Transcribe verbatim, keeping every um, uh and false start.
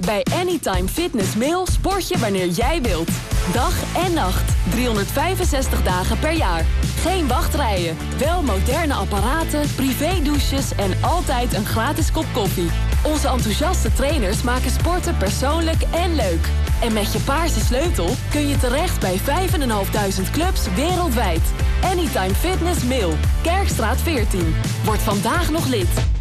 Bij Anytime Fitness Mail sport je wanneer jij wilt. Dag en nacht. driehonderdvijfenzestig dagen per jaar. Geen wachtrijen. Wel moderne apparaten, privé-douches en altijd een gratis kop koffie. Onze enthousiaste trainers maken sporten persoonlijk en leuk. En met je paarse sleutel kun je terecht bij vijfduizend vijfhonderd clubs wereldwijd. Anytime Fitness Mail. Kerkstraat veertien. Word vandaag nog lid.